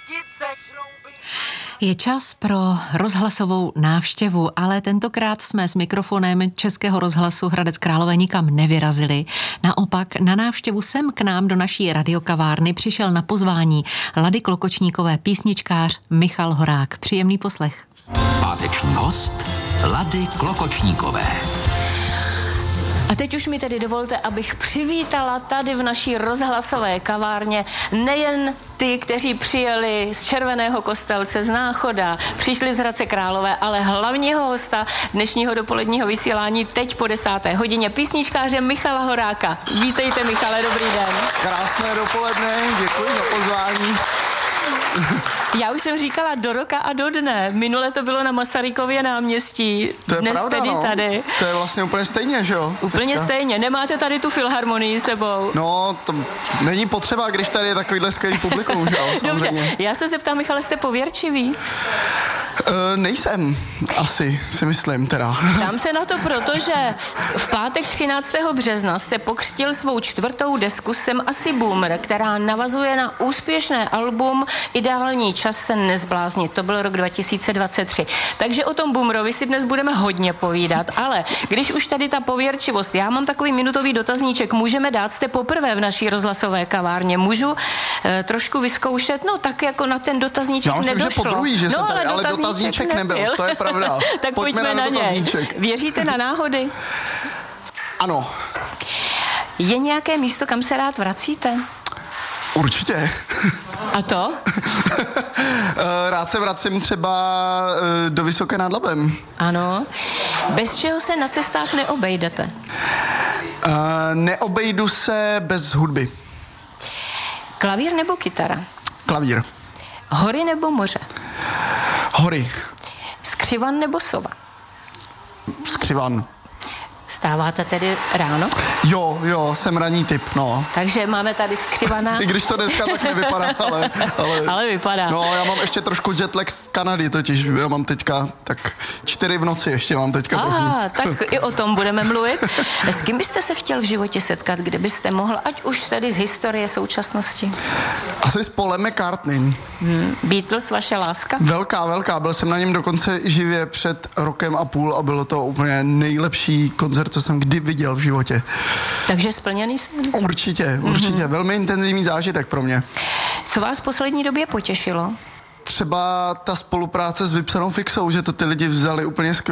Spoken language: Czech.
Je čas pro rozhlasovou návštěvu, ale tentokrát jsme s mikrofonem Českého rozhlasu Hradec Králové nikam nevyrazili. Naopak na návštěvu sem k nám do naší radiokavárny přišel na pozvání Lady Klokočníkové písničkář Michal Horák. Příjemný poslech. Páteční host Lady Klokočníkové. A teď už mi tedy dovolte, abych přivítala tady v naší rozhlasové kavárně nejen ty, kteří přijeli z Červeného Kostelce, z Náchoda, přišli z Hradce Králové, ale hlavního hosta dnešního dopoledního vysílání teď po 10. hodině, písničkáře Michala Horáka. Vítejte, Michale, dobrý den. Krásné dopoledne, děkuji za pozvání. Já už jsem říkala do roka a do dne. Minule to bylo na Masarykově náměstí. To je dnes pravda, tedy no. tady. To je vlastně úplně stejně, že jo? Úplně teďka. stejně. Nemáte tady tu filharmonii sebou? No, to není potřeba, když tady je takovýhle skvělý publikum, že jo? Dobře, Samozřejmě. já se zeptám, Michale, jste pověrčivý? Nejsem, asi, si myslím teda. Ptám se na to, protože v pátek 13. března jste pokřtil svou 4. desku Jsem asi boomer, která navazuje na úspěšné album Ideální čas se nezbláznit. To byl rok 2023. Takže o tom boomerovi si dnes budeme hodně povídat, ale když už tady ta pověrčivost, já mám takový minutový dotazníček, můžeme dát, jste poprvé v naší rozhlasové kavárně, můžu trošku vyzkoušet, no tak jako na ten dotazníček Já myslím, nedošlo. že podruhý, že jsem no, tady, ale dotazníček nebyl, to je pravda. Tak pojďme na něj. Věříte na náhody? Ano. Je nějaké místo, kam se rád vracíte? Určitě. A to? Rád se vracím třeba do Vysoké nad Labem. Ano. Bez čeho se na cestách neobejdete? Neobejdu se bez hudby. Klavír nebo kytara? Klavír. Hory nebo moře? Hory. Skřivan nebo sova? Skřivan. Vstáváte tedy ráno? Jo, jsem ranní typ, no. Takže máme tady skřivana. I když to dneska tak nevypadá, Ale vypadá. No, já mám ještě trošku jetlag z Kanady, totiž já mám teďka tak 4 v noci ještě mám teďka trochu. Tak i o tom budeme mluvit. S kým byste se chtěl v životě setkat, kdybyste mohl, ať už tedy z historie současnosti? Asi s Paulem McCartneym. Beatles, vaše láska? Velká. Byl jsem na něm dokonce živě před rokem a půl a bylo to úplně nejlepší koncert, co jsem kdy viděl v životě. Takže splněný sen? Určitě. Velmi intenzivní zážitek pro mě. Co vás v poslední době potěšilo? Třeba ta spolupráce s Vypsanou fixou, že to ty lidi vzali úplně skvěle.